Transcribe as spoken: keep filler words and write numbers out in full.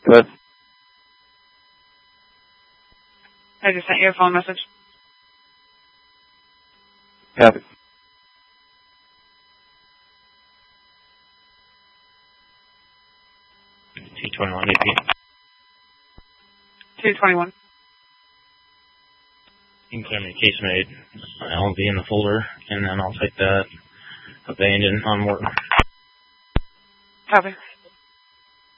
Good. I just sent you a phone message. Copy. T twenty-one A P. two twenty-one. You can clear me case made. I'll be in the folder, and then I'll take that abandoned on work. Copy.